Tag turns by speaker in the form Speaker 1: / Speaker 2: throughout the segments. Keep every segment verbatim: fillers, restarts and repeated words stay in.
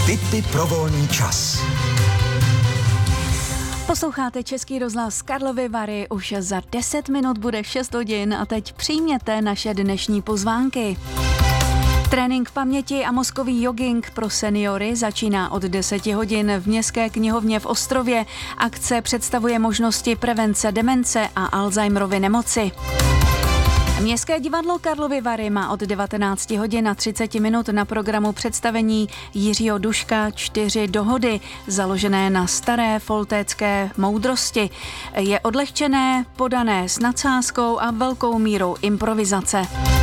Speaker 1: Tipy pro volný čas.
Speaker 2: Posloucháte Český rozhlas Karlovy Vary, už za deset minut bude šest hodin a teď přijměte naše dnešní pozvánky. Trénink paměti a mozkový jogging pro seniory začíná od deseti hodin v Městské knihovně v Ostrově. Akce představuje možnosti prevence demence a Alzheimerovy nemoci. Městské divadlo Karlovy Vary má od devatenácti hodin a třiceti minut na programu představení Jiřího Duška Čtyři dohody, založené na staré foltécké moudrosti. Je odlehčené, podané s nadsázkou a velkou mírou improvizace.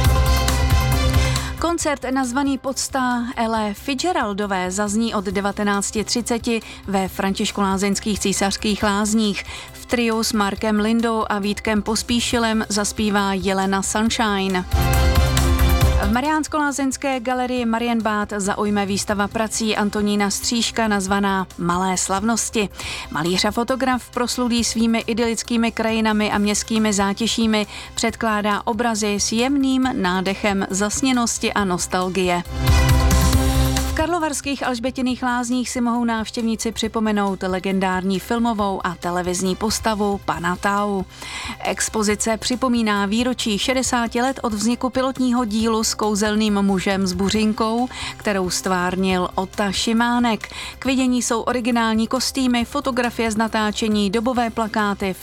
Speaker 2: Koncert nazvaný Pocta Elle Fitzgeraldové zazní od devatenácti třiceti ve Františkolázeňských císařských lázních. V triu s Markem Lindou a Vítkem Pospíšilem zaspívá Jelena Sunshine. V Mariánskolázeňské galerii Marienbad zaujme výstava prací Antonína Stříška nazvaná Malé slavnosti. Malíř a fotograf proslulý svými idylickými krajinami a městskými zátišími předkládá obrazy s jemným nádechem zasněnosti a nostalgie. V karlovarských Alžbětinných lázních si mohou návštěvníci připomenout legendární filmovou a televizní postavu Pana Tau. Expozice připomíná výročí šedesáti let od vzniku pilotního dílu s kouzelným mužem s buřinkou, kterou stvárnil Ota Šimánek. K vidění jsou originální kostýmy, fotografie z natáčení, dobové plakáty,